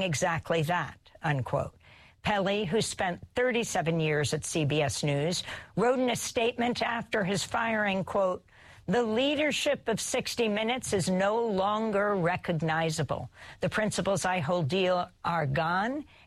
doing exactly that, unquote. Pelley, who spent 37 years at CBS News, wrote in a statement after his firing, quote, "The leadership of 60 Minutes is no longer recognizable. The principles I hold dear are gone,